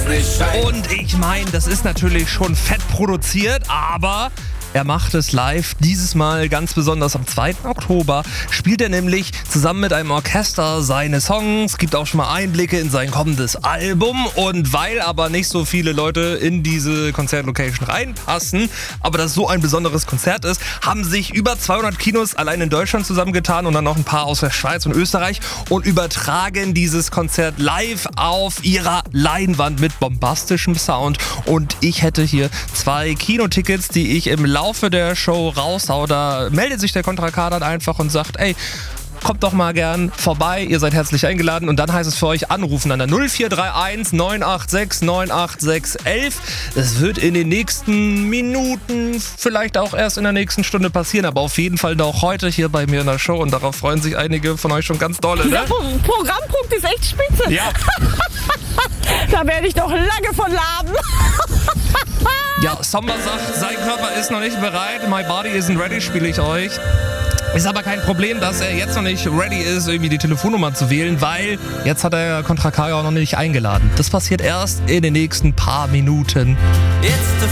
Und ich meine, das ist natürlich schon fett produziert, aber er macht es live, dieses Mal ganz besonders am 2. Oktober, spielt er nämlich zusammen mit einem Orchester seine Songs, gibt auch schon mal Einblicke in sein kommendes Album und weil aber nicht so viele Leute in diese Konzertlocation reinpassen, aber das so ein besonderes Konzert ist, haben sich über 200 Kinos allein in Deutschland zusammengetan und dann noch ein paar aus der Schweiz und Österreich und übertragen dieses Konzert live auf ihrer Leinwand mit bombastischem Sound und ich hätte hier 2 Kinotickets, die ich im Laufe der Show raushau. Da meldet sich der Contra K dann einfach und sagt, ey, kommt doch mal gern vorbei, ihr seid herzlich eingeladen und dann heißt es für euch anrufen an der 0431 986 986 11. Das wird in den nächsten Minuten, vielleicht auch erst in der nächsten Stunde passieren, aber auf jeden Fall noch heute hier bei mir in der Show und darauf freuen sich einige von euch schon ganz dolle. Ne? Der Programmpunkt ist echt spitze. Ja. Da werde ich doch lange von laben. Ja, Sommer sagt, sein Körper ist noch nicht bereit, My Body Isn't Ready spiele ich euch. Ist aber kein Problem, dass er jetzt noch nicht ready ist, irgendwie die Telefonnummer zu wählen, weil jetzt hat er Contra K auch noch nicht eingeladen. Das passiert erst in den nächsten paar Minuten.